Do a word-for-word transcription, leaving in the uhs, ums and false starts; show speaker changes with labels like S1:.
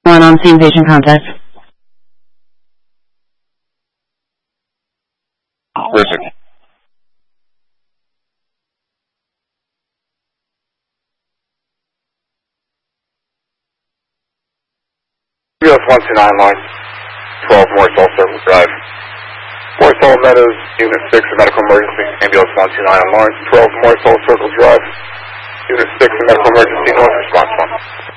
S1: One on scene, patient contact.
S2: Perfect. U S one two nine line, twelve Morrisville Circle Drive. Morrisville Meadows, Unit six, medical emergency, ambulance one two nine on Lawrence, twelve Morrisville Circle Drive. Unit six, medical emergency, north response one.